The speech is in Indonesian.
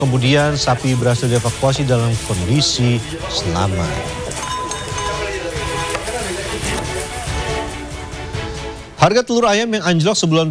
Kemudian sapi berhasil dievakuasi dalam kondisi selamat. Harga telur ayam yang anjlok sebulan